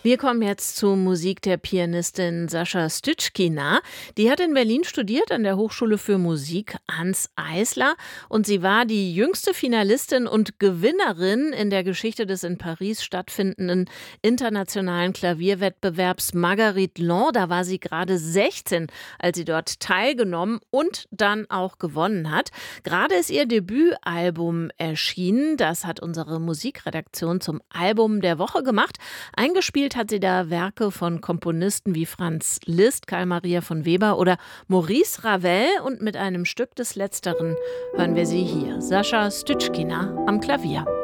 Wir kommen jetzt zur Musik der Pianistin Sascha Styczkina. Die hat in Berlin studiert an der Hochschule für Musik Hanns Eisler und sie war die jüngste Finalistin und Gewinnerin in der Geschichte des in Paris stattfindenden internationalen Klavierwettbewerbs Marguerite Long. Da war sie gerade 16, als sie dort teilgenommen und dann auch gewonnen hat. Gerade ist ihr Debütalbum erschienen. Das hat unsere Musikredaktion zum Album der Woche gemacht. Eingespielt hat sie da Werke von Komponisten wie Franz Liszt, Carl Maria von Weber oder Maurice Ravel. Und mit einem Stück des Letzteren hören wir sie hier. Sascha Styczkina am Klavier.